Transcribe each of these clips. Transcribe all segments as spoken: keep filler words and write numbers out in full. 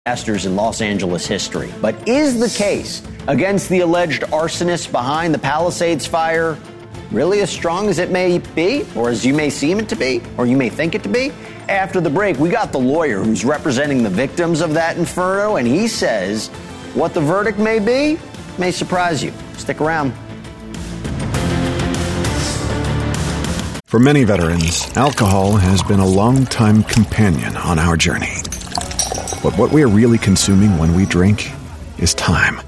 disasters in Los Angeles history. But is the case against the alleged arsonist behind the Palisades fire really as strong as it may be, or as you may seem it to be, or you may think it to be? After the break, we got the lawyer who's representing the victims of that inferno, and he says what the verdict may be may surprise you. Stick around. For many veterans, alcohol has been a long-time companion on our journey. But what we are really consuming when we drink is time.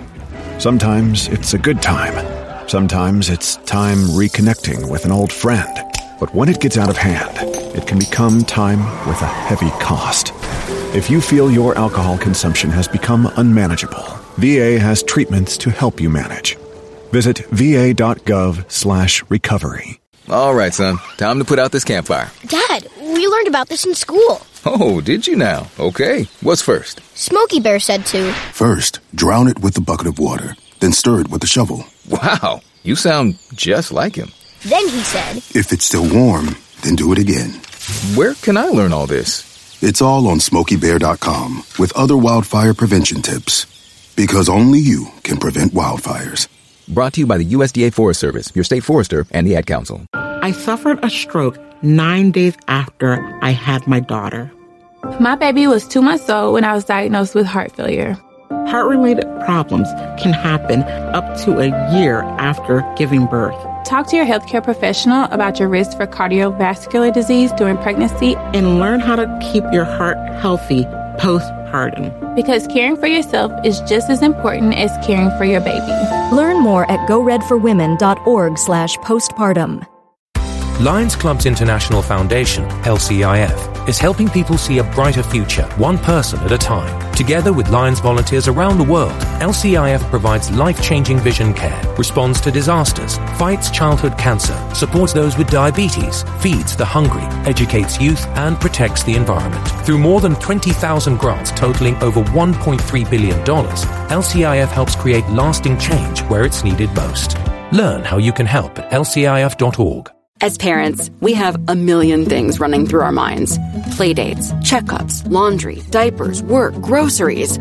Sometimes it's a good time. Sometimes it's time reconnecting with an old friend. But when it gets out of hand, it can become time with a heavy cost. If you feel your alcohol consumption has become unmanageable, V A has treatments to help you manage. Visit va.gov slash recovery. All right, son. Time to put out this campfire. Dad, we learned about this in school. Oh, did you now? Okay. What's first? Smokey Bear said to. First, drown it with a bucket of water, then stir it with a shovel. Wow, you sound just like him. Then he said, if it's still warm, then do it again. Where can I learn all this? It's all on smokey bear dot com with other wildfire prevention tips. Because only you can prevent wildfires. Brought to you by the U S D A Forest Service, your state forester, and the Ad Council. I suffered a stroke nine days after I had my daughter. My baby was two months old when I was diagnosed with heart failure. Heart-related problems can happen up to a year after giving birth. Talk to your healthcare professional about your risk for cardiovascular disease during pregnancy and learn how to keep your heart healthy postpartum. Because caring for yourself is just as important as caring for your baby. Learn more at go red for women dot org slash postpartum. Lions Club's International Foundation, L C I F, is helping people see a brighter future, one person at a time. Together with Lions volunteers around the world, L C I F provides life-changing vision care, responds to disasters, fights childhood cancer, supports those with diabetes, feeds the hungry, educates youth, and protects the environment. Through more than twenty thousand grants totaling over one point three billion dollars, L C I F helps create lasting change where it's needed most. Learn how you can help at L C I F dot org. As parents, we have a million things running through our minds. Playdates, checkups, laundry, diapers, work, groceries.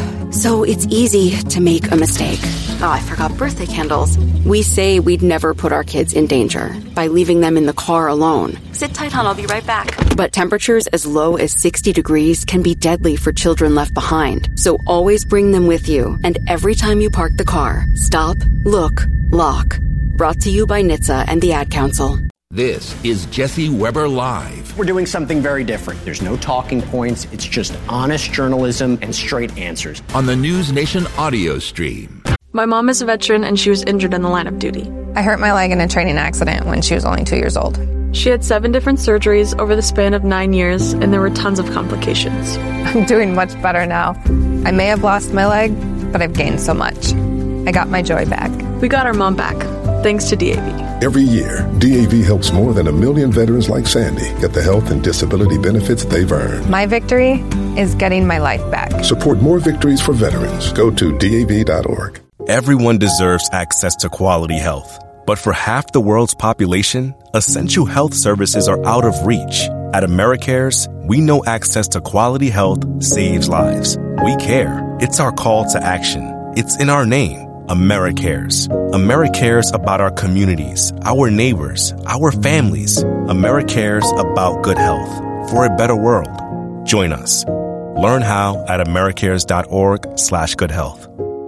So it's easy to make a mistake. Oh, I forgot birthday candles. We say we'd never put our kids in danger by leaving them in the car alone. Sit tight, hon, I'll be right back. But temperatures as low as sixty degrees can be deadly for children left behind. So always bring them with you. And every time you park the car, stop, look, lock. Brought to you by N H T S A and the Ad Council. This is Jesse Weber Live. We're doing something very different. There's no talking points. It's just honest journalism and straight answers. On the News Nation audio stream. My mom is a veteran and she was injured in the line of duty. I hurt my leg in a training accident when she was only two years old. She had seven different surgeries over the span of nine years and there were tons of complications. I'm doing much better now. I may have lost my leg, but I've gained so much. I got my joy back. We got our mom back, thanks to D A V. Every year, D A V helps more than a million veterans like Sandy get the health and disability benefits they've earned. My victory is getting my life back. Support more victories for veterans. Go to D A V dot org. Everyone deserves access to quality health. But for half the world's population, essential health services are out of reach. At AmeriCares, we know access to quality health saves lives. We care. It's our call to action. It's in our name. AmeriCares. AmeriCares about our communities, our neighbors, our families. AmeriCares about good health for a better world. Join us. Learn how at americares dot org slash good health.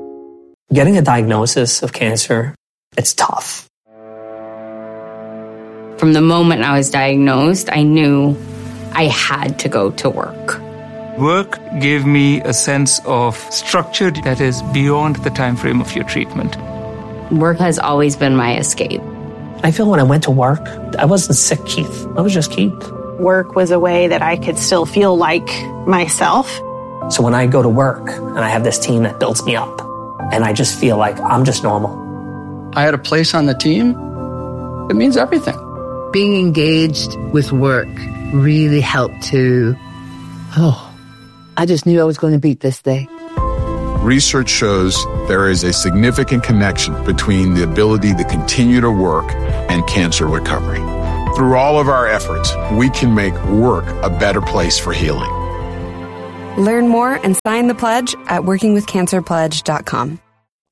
Getting a diagnosis of cancer, it's tough. From the moment I was diagnosed, I knew I had to go to work. Work gave me a sense of structure that is beyond the time frame of your treatment. Work has always been my escape. I feel when I went to work, I wasn't sick, Keith. I was just Keith. Work was a way that I could still feel like myself. So when I go to work and I have this team that builds me up, and I just feel like I'm just normal. I had a place on the team. It means everything. Being engaged with work really helped to, oh, I just knew I was going to beat this day. Research shows there is a significant connection between the ability to continue to work and cancer recovery. Through all of our efforts, we can make work a better place for healing. Learn more and sign the pledge at working with cancer pledge dot com.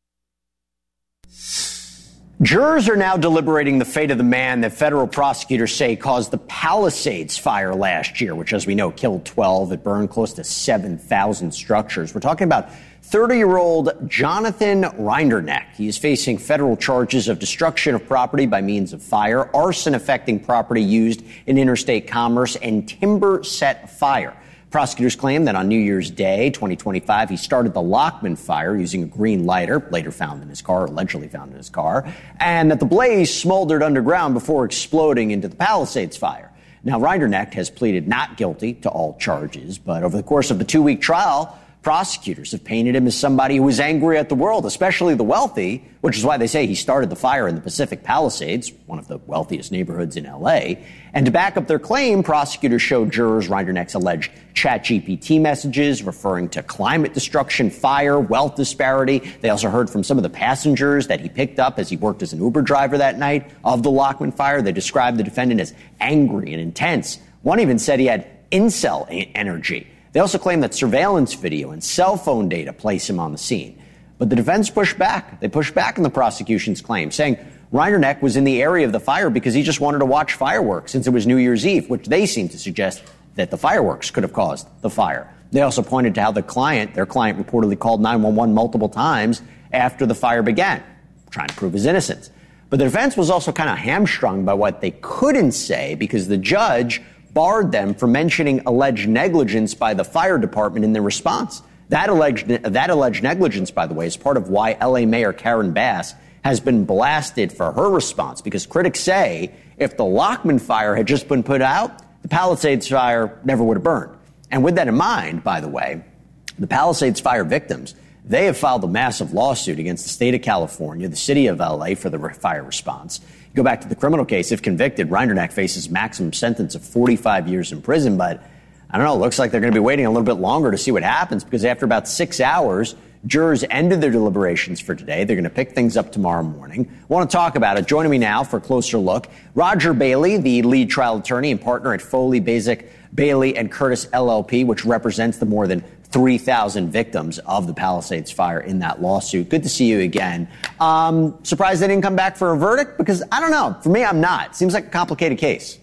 Jurors are now deliberating the fate of the man that federal prosecutors say caused the Palisades fire last year, which, as we know, killed twelve. It burned close to seven thousand structures. We're talking about thirty-year-old Jonathan Rinderknecht. He is facing federal charges of destruction of property by means of fire, arson affecting property used in interstate commerce, and timber set fire. Prosecutors claim that on New Year's Day, twenty twenty-five, he started the Lockman fire using a green lighter, later found in his car, allegedly found in his car, and that the blaze smoldered underground before exploding into the Palisades fire. Now, Rinderknecht has pleaded not guilty to all charges, but over the course of the two-week trial, prosecutors have painted him as somebody who is angry at the world, especially the wealthy, which is why they say he started the fire in the Pacific Palisades, one of the wealthiest neighborhoods in L A. And to back up their claim, prosecutors showed jurors Rinderknecht's alleged ChatGPT messages referring to climate destruction, fire, wealth disparity. They also heard from some of the passengers that he picked up as he worked as an Uber driver that night of the Lockman fire. They described the defendant as angry and intense. One even said he had incel energy. They also claim that surveillance video and cell phone data place him on the scene. But the defense pushed back. They pushed back on the prosecution's claim, saying Rinderknecht was in the area of the fire because he just wanted to watch fireworks since it was New Year's Eve, which they seem to suggest that the fireworks could have caused the fire. They also pointed to how the client, their client reportedly called nine one one multiple times after the fire began, trying to prove his innocence. But the defense was also kind of hamstrung by what they couldn't say because the judge barred them from mentioning alleged negligence by the fire department in their response. That alleged, that alleged negligence, by the way, is part of why L A Mayor Karen Bass has been blasted for her response, because critics say if the Lockman fire had just been put out, the Palisades fire never would have burned. And with that in mind, by the way, the Palisades fire victims, they have filed a massive lawsuit against the state of California, the city of L A for the fire response. Go back to the criminal case. If convicted, Rinderknecht faces maximum sentence of forty-five years in prison. But I don't know, it looks like they're going to be waiting a little bit longer to see what happens, because after about six hours, jurors ended their deliberations for today. They're going to pick things up tomorrow morning. I want to talk about it. Joining me now for a closer look, Roger Bailey, the lead trial attorney and partner at Foley, Basic, Bailey and Curtis L L P, which represents the more than three thousand victims of the Palisades fire in that lawsuit. Good to see you again. Um, surprised they didn't come back for a verdict? Because I don't know. For me, I'm not. Seems like a complicated case.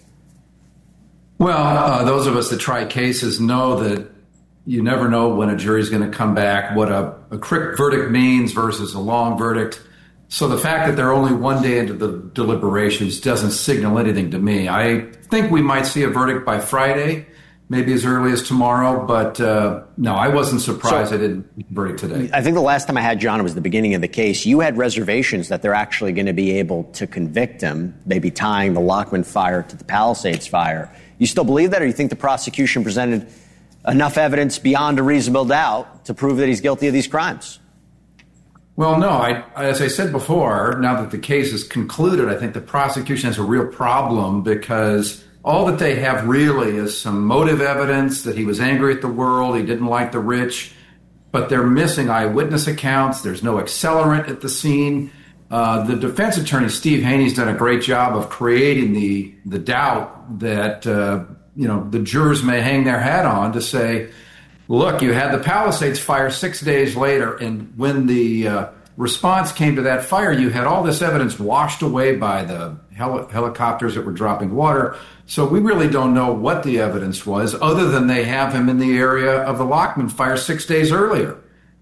Well, uh, those of us that try cases know that you never know when a jury's going to come back, what a, a quick verdict means versus a long verdict. So the fact that they're only one day into the deliberations doesn't signal anything to me. I think we might see a verdict by Friday, maybe as early as tomorrow. But uh, no, I wasn't surprised so, I didn't get a verdict today. I think the last time I had you on, it was the beginning of the case. You had reservations that they're actually going to be able to convict him, maybe tying the Lockman fire to the Palisades fire. You still believe that, or you think the prosecution presented enough evidence beyond a reasonable doubt to prove that he's guilty of these crimes? Well, no. I, as I said before, now that the case is concluded, I think the prosecution has a real problem, because all that they have really is some motive evidence that he was angry at the world, he didn't like the rich, but they're missing eyewitness accounts. There's no accelerant at the scene. Uh, the defense attorney, Steve Haney's done a great job of creating the the doubt that uh, you know the jurors may hang their hat on to say, look, you had the Palisades fire six days later, and when the uh, response came to that fire, you had all this evidence washed away by the heli- helicopters that were dropping water. So we really don't know what the evidence was, other than they have him in the area of the Lockman fire six days earlier.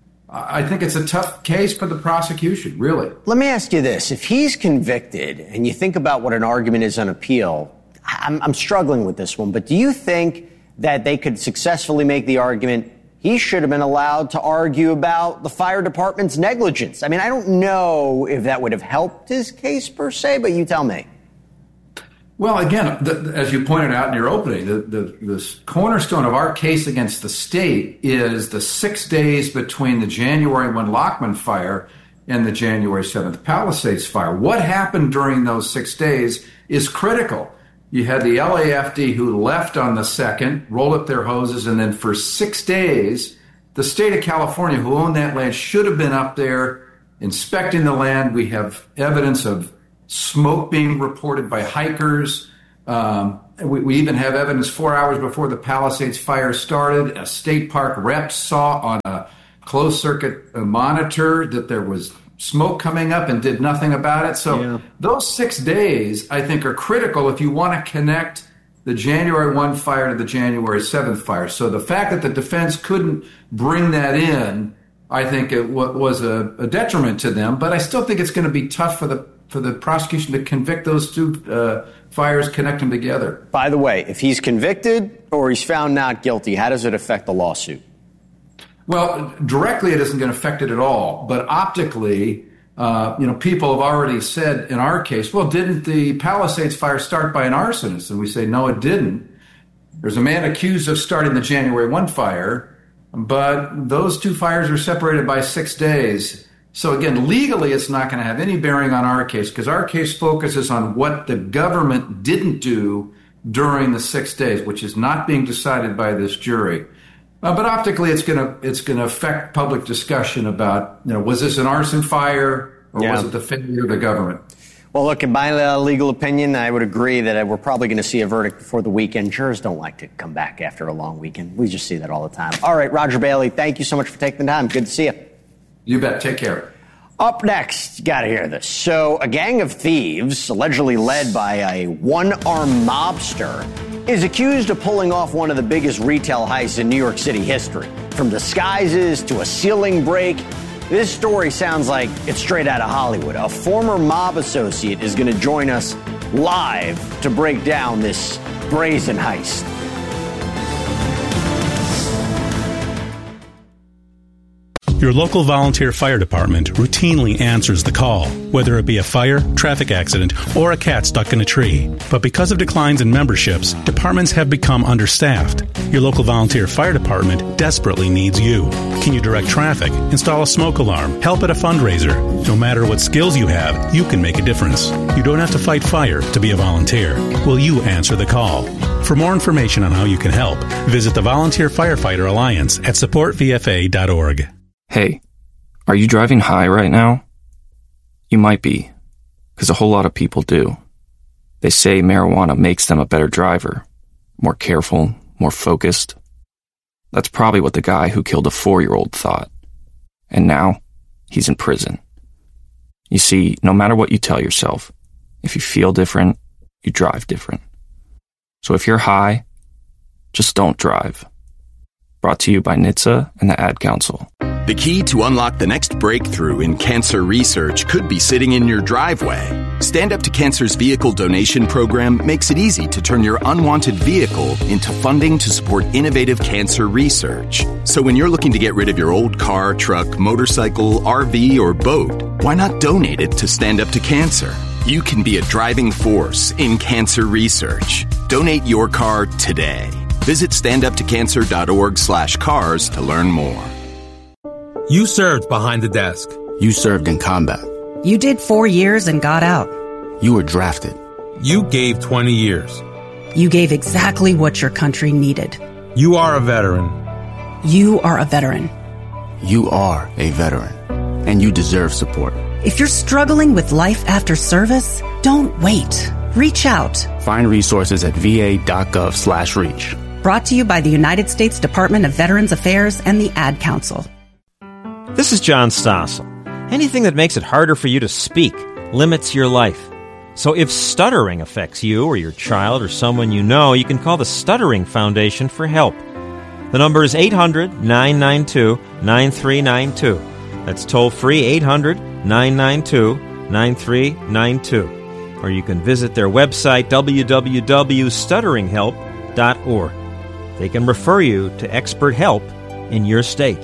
I think it's a tough case for the prosecution, really. Let me ask you this. If he's convicted, and you think about what an argument is on appeal, I'm, I'm struggling with this one, but do you think that they could successfully make the argument he should have been allowed to argue about the fire department's negligence? I mean, I don't know if that would have helped his case per se, but you tell me. Well, again, the, as you pointed out in your opening, the, the, the cornerstone of our case against the state is the six days between the January first Lockman fire and the January seventh Palisades fire. What happened during those six days is critical. You had the L A F D who left on the second, rolled up their hoses, and then for six days, the state of California, who owned that land, should have been up there inspecting the land. We have evidence of smoke being reported by hikers. Um, we, we even have evidence four hours before the Palisades fire started. A state park rep saw on a closed circuit monitor that there was smoke coming up and did nothing about it. So yeah. those six days, I think, are critical if you want to connect the January first fire to the January seventh fire. So the fact that the defense couldn't bring that in, I think it w- was a, a detriment to them. But I still think it's going to be tough for the for the prosecution to convict those two uh, fires, connect them together. By the way, if he's convicted or he's found not guilty, how does it affect the lawsuit? Well, directly it isn't going to affect it at all. But optically, uh, you know, people have already said in our case, well, didn't the Palisades fire start by an arsonist? And we say, no, it didn't. There's a man accused of starting the January first fire, but those two fires are separated by six days. So again, legally, it's not going to have any bearing on our case because our case focuses on what the government didn't do during the six days, which is not being decided by this jury. Uh, but optically, it's going to it's going to affect public discussion about, you know, was this an arson fire or yeah. was it the failure of the government? Well, look, in my uh, legal opinion, I would agree that we're probably going to see a verdict before the weekend. Jurors don't like to come back after a long weekend. We just see that all the time. All right, Roger Bailey, thank you so much for taking the time. Good to see you. You bet. Take care. Up next, you got to hear this. So a gang of thieves, allegedly led by a one-armed mobster, is accused of pulling off one of the biggest retail heists in New York City history. From disguises to a ceiling break, this story sounds like it's straight out of Hollywood. A former mob associate is going to join us live to break down this brazen heist. Your local volunteer fire department routinely answers the call, whether it be a fire, traffic accident, or a cat stuck in a tree. But because of declines in memberships, departments have become understaffed. Your local volunteer fire department desperately needs you. Can you direct traffic, install a smoke alarm, help at a fundraiser? No matter what skills you have, you can make a difference. You don't have to fight fire to be a volunteer. Will you answer the call? For more information on how you can help, visit the Volunteer Firefighter Alliance at support v f a dot org. Hey, are you driving high right now? You might be, because a whole lot of people do. They say marijuana makes them a better driver, more careful, more focused. That's probably what the guy who killed a four-year-old thought. And now, he's in prison. You see, no matter what you tell yourself, if you feel different, you drive different. So if you're high, just don't drive. Brought to you by N H T S A and the Ad Council. The key to unlock the next breakthrough in cancer research could be sitting in your driveway. Stand Up to Cancer's vehicle donation program makes it easy to turn your unwanted vehicle into funding to support innovative cancer research. So when you're looking to get rid of your old car, truck, motorcycle, R V, or boat, why not donate it to Stand Up to Cancer? You can be a driving force in cancer research. Donate your car today. Visit standuptocancer.org slash cars to learn more. You served behind the desk. You served in combat. You did four years and got out. You were drafted. You gave twenty years. You gave exactly what your country needed. You are a veteran. You are a veteran. You are a veteran. And you deserve support. If you're struggling with life after service, don't wait. Reach out. Find resources at va.gov slash reach. Brought to you by the United States Department of Veterans Affairs and the Ad Council. This is John Stossel. Anything that makes it harder for you to speak limits your life. So if stuttering affects you or your child or someone you know, you can call the Stuttering Foundation for help. The number is eight hundred, nine nine two, nine three nine two. That's toll-free eight hundred, nine nine two, nine three nine two. Or you can visit their website, w w w dot stuttering help dot org. They can refer you to expert help in your state.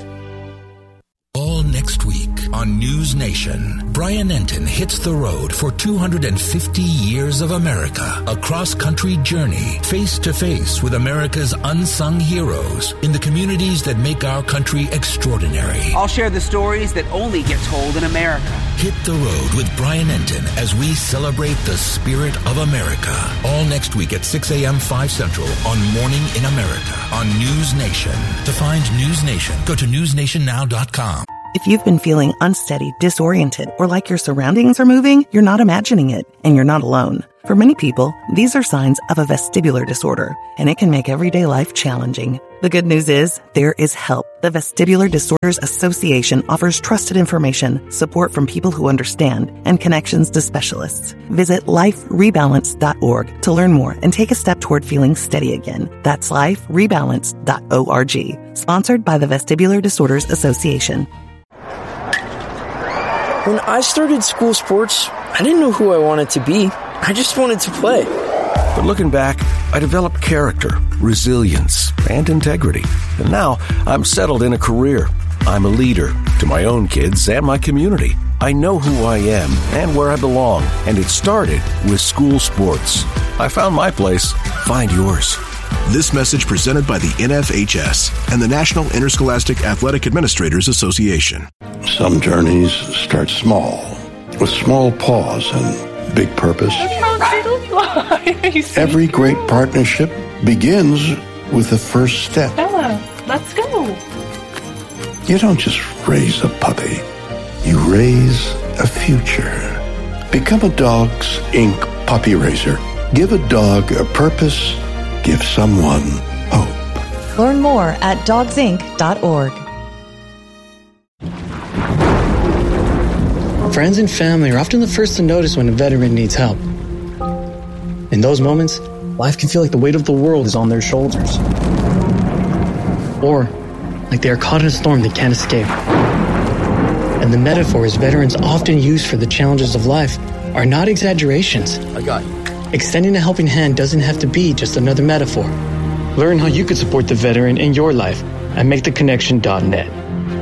All next week on News Nation, Brian Enton hits the road for two hundred fifty years of America. A cross-country journey, face-to-face with America's unsung heroes in the communities that make our country extraordinary. I'll share the stories that only get told in America. Hit the road with Brian Enton as we celebrate the spirit of America. All next week at six a.m. five Central on Morning in America on News Nation. To find News Nation, go to news nation now dot com. If you've been feeling unsteady, disoriented, or like your surroundings are moving, you're not imagining it, and you're not alone. For many people, these are signs of a vestibular disorder, and it can make everyday life challenging. The good news is, there is help. The Vestibular Disorders Association offers trusted information, support from people who understand, and connections to specialists. Visit life rebalance dot org to learn more and take a step toward feeling steady again. That's life rebalance dot org. Sponsored by the Vestibular Disorders Association. When I started school sports, I didn't know who I wanted to be. I just wanted to play. But looking back, I developed character, resilience, and integrity. And now I'm settled in a career. I'm a leader to my own kids and my community. I know who I am and where I belong. And it started with school sports. I found my place. Find yours. This message presented by the N F H S and the National Interscholastic Athletic Administrators Association. Some journeys start small, with small pause and big purpose. Every great partnership begins with the first step. Bella, let's go. You don't just raise a puppy. You raise a future. Become a Dogs Incorporated puppy raiser. Give a dog a purpose. Give someone hope. Learn more at dogs inc dot org. Friends and family are often the first to notice when a veteran needs help. In those moments, life can feel like the weight of the world is on their shoulders. Or like they are caught in a storm they can't escape. And the metaphors veterans often use for the challenges of life are not exaggerations. I got you. Extending a helping hand doesn't have to be just another metaphor. Learn how you could support the veteran in your life at make the connection dot net.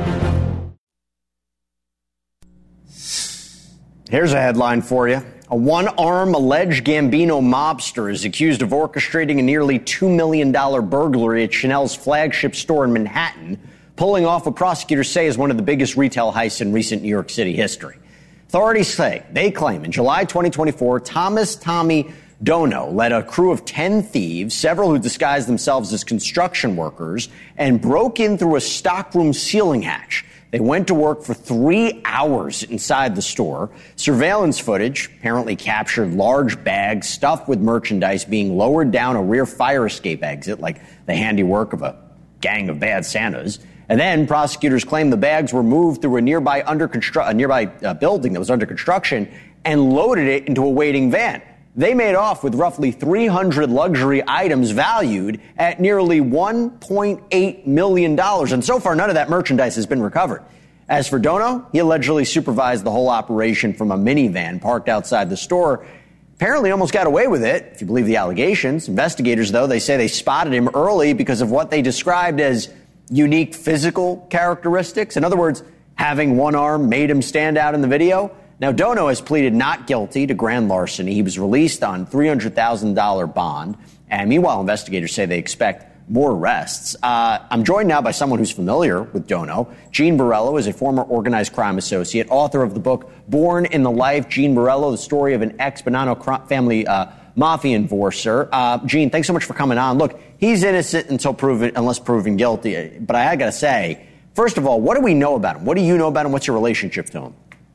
Here's a headline for you. A one-arm alleged Gambino mobster is accused of orchestrating a nearly two million dollars burglary at Chanel's flagship store in Manhattan, pulling off what prosecutors say is one of the biggest retail heists in recent New York City history. Authorities say, they claim in July twenty twenty-four, Thomas Tommy Dono led a crew of ten thieves, several who disguised themselves as construction workers, and broke in through a stockroom ceiling hatch. They went to work for three hours inside the store. Surveillance footage apparently captured large bags stuffed with merchandise being lowered down a rear fire escape exit, like the handiwork of a gang of bad Santas. And then prosecutors claim the bags were moved through a nearby under constru- a nearby uh, building that was under construction and loaded it into a waiting van. They made off with roughly three hundred luxury items valued at nearly one point eight million dollars. And so far, none of that merchandise has been recovered. As for Dono, he allegedly supervised the whole operation from a minivan parked outside the store. Apparently almost got away with it, if you believe the allegations. Investigators, though, they say they spotted him early because of what they described as unique physical characteristics. In other words, having one arm made him stand out in the video. Now, Dono has pleaded not guilty to grand larceny. He was released on three hundred thousand dollars bond. And meanwhile, investigators say they expect more arrests. Uh, I'm joined now by someone who's familiar with Dono. Gene Borello is a former organized crime associate, author of the book Born in the Life, Gene Borello, the story of an ex-Bonanno family uh, mafia enforcer. Uh, Gene, thanks so much for coming on. Look, he's innocent until proven, unless proven guilty. But I got to say, first of all, what do we know about him? What do you know about him? What's your relationship to him?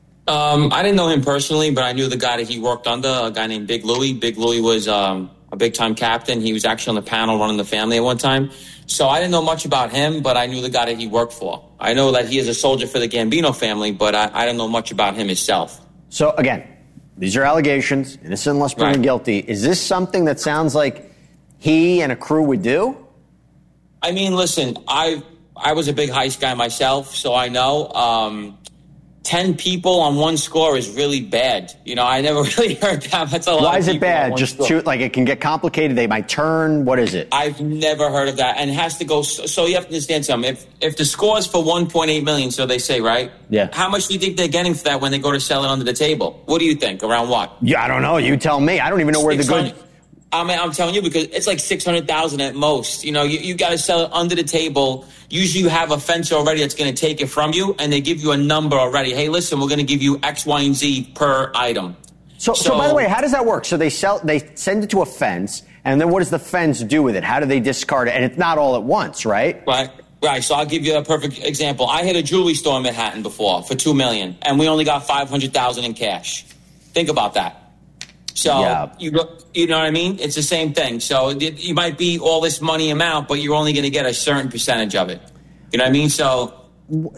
Um, I didn't know him personally, but I knew the guy that he worked under, a guy named Big Louie. Big Louie was um, a big-time captain. He was actually on the panel running the family at one time. So I didn't know much about him, but I knew the guy that he worked for. I know that he is a soldier for the Gambino family, but I, I didn't know much about him himself. So, again, these are allegations, innocent unless proven right. guilty. Is this something that sounds like he and a crew would do? I mean, listen, I I was a big heist guy myself, so I know. Um, Ten people on one score is really bad. You know, I never really heard that. That's a lot. Why of is it bad? Just to, like it can get complicated. They might turn. What is it? I've never heard of that, and it has to go. So you have to understand something. If if the score is for one point eight million, so they say, right? Yeah. How much do you think they're getting for that when they go to sell it under the table? What do you think? Around what? Yeah, I don't know. You tell me. I don't even know where the good. I mean, I'm telling you because it's like six hundred thousand at most. You know, you, you got to sell it under the table. Usually you have a fence already that's going to take it from you, and they give you a number already. Hey, listen, we're going to give you X, Y, and Z per item. So, so, so by the way, how does that work? So they sell, they send it to a fence, and then what does the fence do with it? How do they discard it? And it's not all at once, right? Right. Right, so I'll give you a perfect example. I hit a jewelry store in Manhattan before for two million dollars, and we only got five hundred thousand dollars in cash. Think about that. So, yeah. you you know what I mean? It's the same thing. So it, you might be all this money amount, but you're only going to get a certain percentage of it. You know what I mean? So